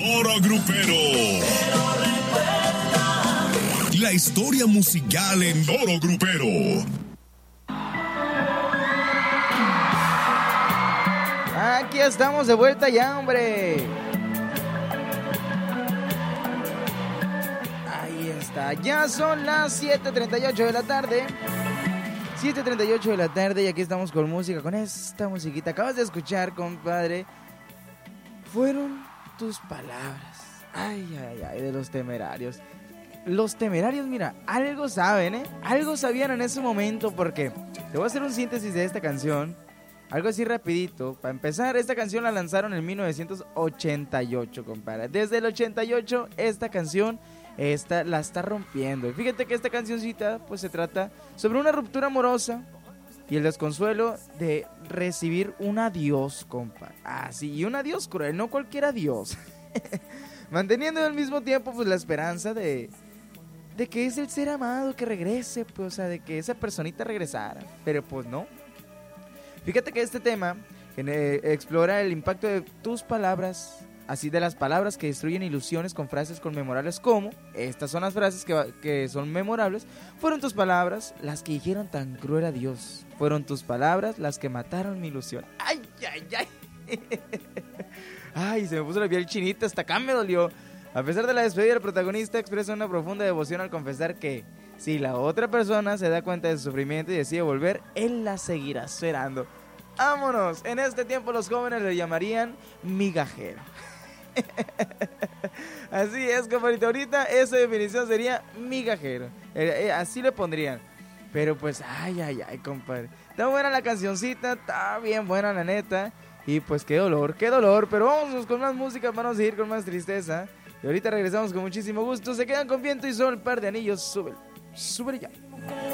Oro Grupero. La historia musical en Oro Grupero. Aquí estamos de vuelta ya, hombre. Ahí está. Ya son las 7:38 de la tarde. 7:38 de la tarde y aquí estamos con música, con esta musiquita. Acabas de escuchar, compadre. Fueron tus palabras. Ay, ay, ay, de Los Temerarios. Los Temerarios, mira, algo saben, ¿eh? Algo sabían en ese momento porque te voy a hacer un síntesis de esta canción. Algo así rapidito. Para empezar, esta canción la lanzaron en 1988, compadre. Desde el 88, esta canción la está rompiendo. Y fíjate que esta cancioncita, pues se trata sobre una ruptura amorosa y el desconsuelo de recibir un adiós, compadre. Ah, sí, y un adiós cruel, no cualquier adiós. Manteniendo al mismo tiempo, pues la esperanza de que es el ser amado que regrese, pues, o sea, de que esa personita regresara. Pero pues no. Fíjate que este tema explora el impacto de tus palabras, así de las palabras que destruyen ilusiones con frases conmemorables como, estas son las frases que son memorables, fueron tus palabras las que dijeron tan cruel adiós, fueron tus palabras las que mataron mi ilusión. Ay, ay, ay. Ay, se me puso la piel chinita, hasta acá me dolió. A pesar de la despedida, el protagonista expresa una profunda devoción al confesar que si la otra persona se da cuenta de su sufrimiento y decide volver, él la seguirá esperando. ¡Vámonos! En este tiempo los jóvenes le llamarían migajero. Así es, compadrito. Ahorita esa definición sería migajero. Así le pondrían. Pero pues, ay, ay, ay, compadre. Está buena la cancioncita, está bien buena la neta. Y pues qué dolor. Pero vámonos con más música para no seguir con más tristeza. Y ahorita regresamos con muchísimo gusto. Se quedan con Viento y Sol, par de anillos. Sube ya.